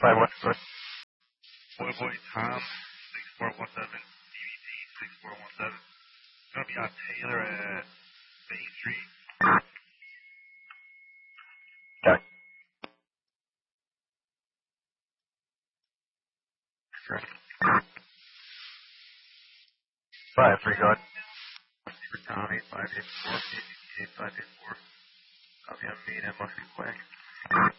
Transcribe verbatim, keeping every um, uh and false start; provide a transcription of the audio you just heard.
Five one foot. Boy Boy Tom, six four one seven, D V D six four one seven. Gonna be on Taylor at Main Street. Okay. Sure. Five three, go ahead. For Tom, eight five eight four, eight five eight four. I'll be on Main at Mustard Quay.